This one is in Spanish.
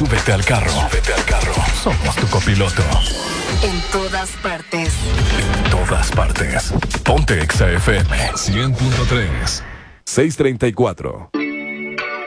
Súbete al carro. Somos tu copiloto. En todas partes. En todas partes. Ponte Exa FM 100.3. 6:34.